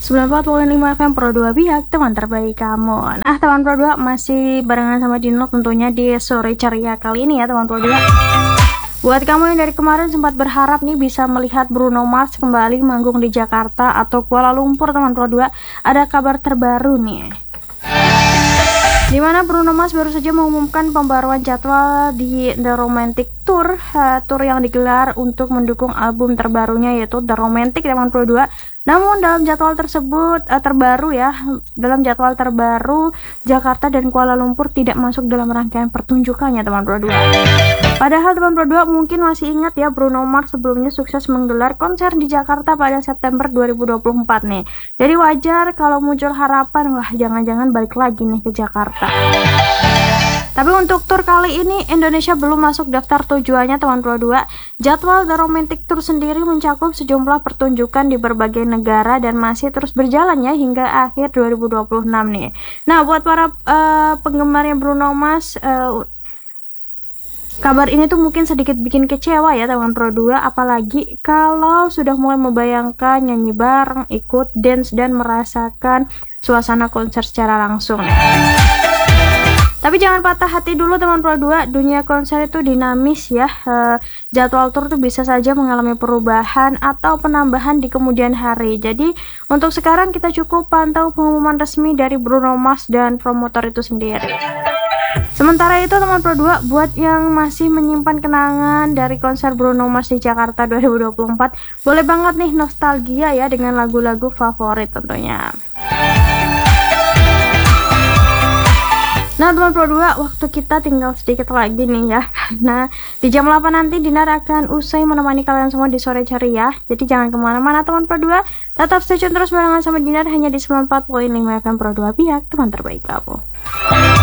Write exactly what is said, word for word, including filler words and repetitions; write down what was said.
sembilan puluh empat koma lima F M Pro dua Pihak, teman terbaik kamu. Nah, teman Pro dua masih barengan sama Dino tentunya di sore ceria kali ini ya, teman Pro dua. Buat kamu yang dari kemarin sempat berharap nih bisa melihat Bruno Mars kembali manggung di Jakarta atau Kuala Lumpur, teman Pro dua, ada kabar terbaru nih. Di mana Bruno Mars baru saja mengumumkan pembaruan jadwal di The Romantic Tour, uh, tour yang digelar untuk mendukung album terbarunya yaitu The Romantic, teman Pro dua. Namun dalam jadwal tersebut uh, terbaru ya, dalam jadwal terbaru Jakarta dan Kuala Lumpur tidak masuk dalam rangkaian pertunjukannya, teman Pro dua. Padahal teman Pro dua mungkin masih ingat ya, Bruno Mars sebelumnya sukses menggelar konser di Jakarta pada September dua ribu dua puluh empat nih. Jadi wajar kalau muncul harapan, wah jangan-jangan balik lagi nih ke Jakarta. Tapi untuk tur kali ini Indonesia belum masuk daftar tujuannya, teman Pro dua. Jadwal The Romantic Tour sendiri mencakup sejumlah pertunjukan di berbagai negara dan masih terus berjalan ya hingga akhir dua ribu dua puluh enam nih. Nah, buat para uh, penggemarnya Bruno Mars, uh, kabar ini tuh mungkin sedikit bikin kecewa ya, teman Pro dua, apalagi kalau sudah mulai membayangkan nyanyi bareng, ikut dance dan merasakan suasana konser secara langsung nih. Tapi jangan patah hati dulu, teman Pro dua, dunia konser itu dinamis ya. E, jadwal tur tuh bisa saja mengalami perubahan atau penambahan di kemudian hari. Jadi untuk sekarang kita cukup pantau pengumuman resmi dari Bruno Mars dan promotor itu sendiri. Sementara itu, teman Pro dua, buat yang masih menyimpan kenangan dari konser Bruno Mars di Jakarta dua ribu dua puluh empat, boleh banget nih nostalgia ya dengan lagu-lagu favorit tentunya. Nah, teman Pro dua, waktu kita tinggal sedikit lagi nih ya, karena di jam delapan nanti Dinar akan usai menemani kalian semua di sore ceria. Jadi jangan kemana-mana, teman Pro dua, tetap stay tune terus barengan sama Dinar hanya di sembilan puluh empat koma lima F M Pro dua Pihak, teman terbaik kamu.